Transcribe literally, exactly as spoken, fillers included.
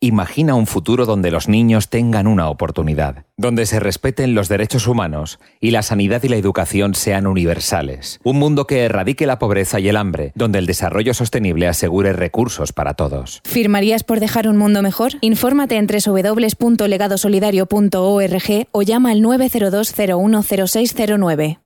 Imagina un futuro donde los niños tengan una oportunidad, donde se respeten los derechos humanos y la sanidad y la educación sean universales. Un mundo que erradique la pobreza y el hambre, donde el desarrollo sostenible asegure recursos para todos. ¿Firmarías por dejar un mundo mejor? Infórmate en doble u doble u doble u punto legado solidario punto org o llama al nueve cero dos cero uno cero seis cero nueve.